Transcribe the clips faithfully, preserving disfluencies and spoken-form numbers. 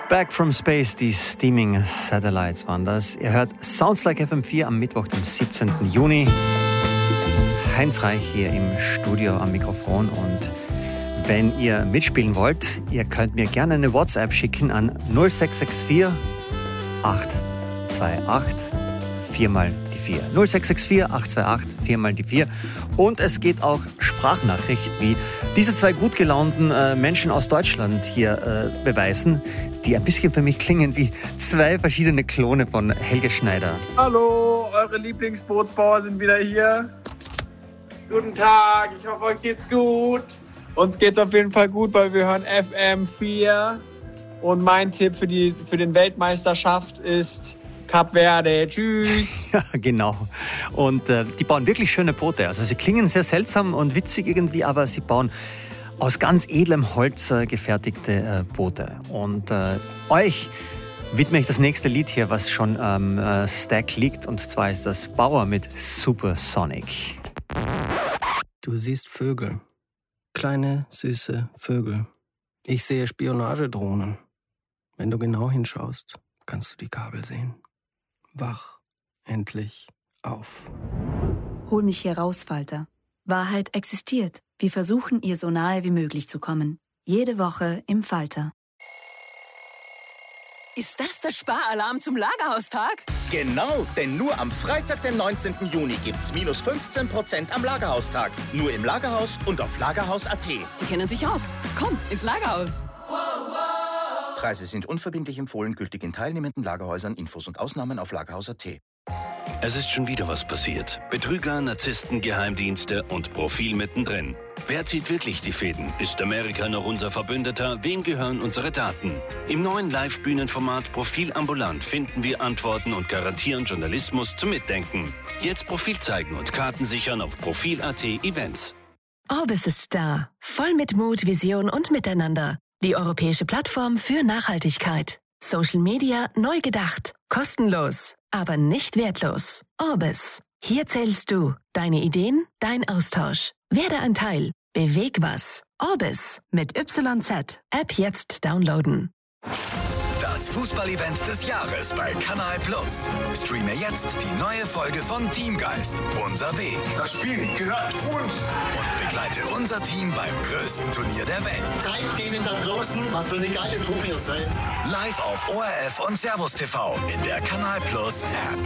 Back from Space, die Steaming Satellites waren das. Ihr hört Sounds Like F M vier am Mittwoch, dem siebzehnten Juni. Heinz Reich hier im Studio am Mikrofon. Und wenn ihr mitspielen wollt, ihr könnt mir gerne eine WhatsApp schicken an null sechs sechs vier acht zwei acht vier mal die vier. null sechs sechs vier acht zwei acht vier mal die vier. Und es geht auch Sprachnachricht, wie diese zwei gut gelaunten äh, Menschen aus Deutschland hier äh, beweisen, die ein bisschen für mich klingen wie zwei verschiedene Klone von Helge Schneider. Hallo, eure Lieblingsbootsbauer sind wieder hier. Guten Tag, ich hoffe, euch geht's gut. Uns geht's auf jeden Fall gut, weil wir hören F M vier. Und mein Tipp für, die, für den Weltmeisterschaft ist Kap Verde. Tschüss. Ja, genau. Und äh, die bauen wirklich schöne Boote. Also sie klingen sehr seltsam und witzig irgendwie, aber sie bauen aus ganz edlem Holz äh, gefertigte äh, Boote. Und äh, euch widme ich das nächste Lied hier, was schon am äh, Stack liegt. Und zwar ist das Bauer mit Supersonic. Du siehst Vögel. Kleine, süße Vögel. Ich sehe Spionagedrohnen. Wenn du genau hinschaust, kannst du die Kabel sehen. Wach endlich auf. Hol mich hier raus, Falter. Wahrheit existiert. Wir versuchen, ihr so nahe wie möglich zu kommen. Jede Woche im Falter. Ist das der Sparalarm zum Lagerhaustag? Genau, denn nur am Freitag, den neunzehnten Juni, gibt's minus fünfzehn Prozent am Lagerhaustag. Nur im Lagerhaus und auf lagerhaus punkt at. Die kennen sich aus. Komm, ins Lagerhaus. Preise sind unverbindlich empfohlen, gültig in teilnehmenden Lagerhäusern. Infos und Ausnahmen auf lagerhaus punkt at. Es ist schon wieder was passiert. Betrüger, Narzissten, Geheimdienste und Profil mittendrin. Wer zieht wirklich die Fäden? Ist Amerika noch unser Verbündeter? Wem gehören unsere Daten? Im neuen Live-Bühnenformat Profil ambulant finden wir Antworten und garantieren Journalismus zum Mitdenken. Jetzt Profil zeigen und Karten sichern auf profil punkt at Events. Orbis ist da. Voll mit Mut, Vision und Miteinander. Die europäische Plattform für Nachhaltigkeit. Social Media neu gedacht. Kostenlos, aber nicht wertlos. Orbis. Hier zählst du. Deine Ideen, dein Austausch. Werde ein Teil. Beweg was. Orbis mit Y Z. App jetzt downloaden. Das Fußballevent des Jahres bei Kanal Plus. Streame jetzt die neue Folge von Teamgeist. Unser Weg. Das Spiel gehört uns. Und begleite unser Team beim größten Turnier der Welt. Zeigt denen da draußen, was für eine geile Truppe ihr seid. Live auf O R F und Servus T V in der Kanal Plus App.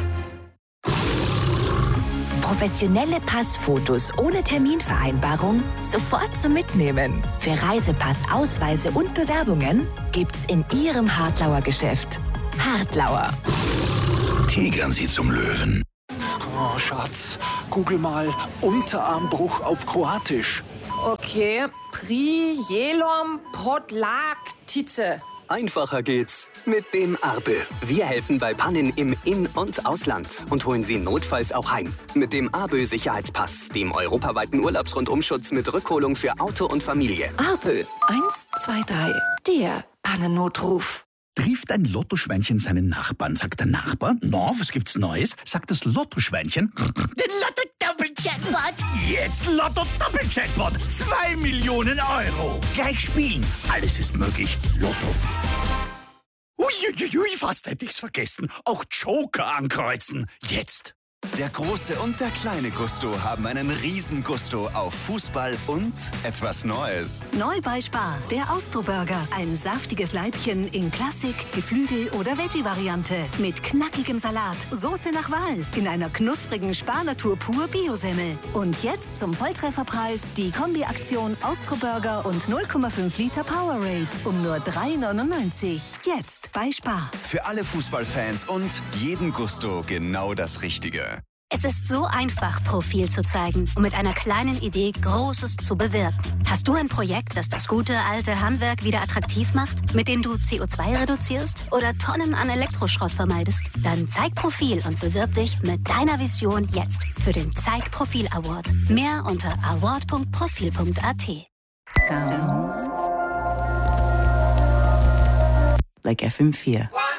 Professionelle Passfotos ohne Terminvereinbarung sofort zum Mitnehmen. Für Reisepass, Ausweise und Bewerbungen gibt's in Ihrem Hartlauer Geschäft. Hartlauer. Tigern Sie zum Löwen. Oh, Schatz, google mal Unterarmbruch auf Kroatisch. Okay, Prijelom Podlaktice. Einfacher geht's mit dem Arbe. Wir helfen bei Pannen im In- und Ausland und holen Sie notfalls auch heim. Mit dem Arbe Sicherheitspass, dem europaweiten Urlaubsrundumschutz mit Rückholung für Auto und Familie. Arbe, eins, zwei, drei, der Pannennotruf. Trifft ein Lottoschweinchen seinen Nachbarn, sagt der Nachbar, na, was gibt's Neues? Sagt das Lottoschweinchen, den Lotto-Doppel-Jackpot. Jetzt Lotto-Doppel-Jackpot, zwei Millionen Euro. Gleich spielen, alles ist möglich, Lotto. Uiuiui, fast hätte ich's vergessen, auch Joker ankreuzen, jetzt. Der große und der kleine Gusto haben einen riesen Gusto auf Fußball und etwas Neues. Neu bei Spar, der Austro-Burger. Ein saftiges Leibchen in Klassik, Geflügel- oder Veggie-Variante. Mit knackigem Salat, Soße nach Wahl. In einer knusprigen Spar-Natur pur Bio-Semmel. Und jetzt zum Volltrefferpreis die Kombi-Aktion Austro-Burger und null Komma fünf Liter Powerade. Um nur drei neunundneunzig. Jetzt bei Spar. Für alle Fußballfans und jeden Gusto genau das Richtige. Es ist so einfach, Profil zu zeigen und mit einer kleinen Idee Großes zu bewirken. Hast du ein Projekt, das das gute alte Handwerk wieder attraktiv macht, mit dem du C O zwei reduzierst oder Tonnen an Elektroschrott vermeidest? Dann zeig Profil und bewirb dich mit deiner Vision jetzt für den Zeig Profil Award. Mehr unter award punkt profil punkt at. Sounds like F M vier.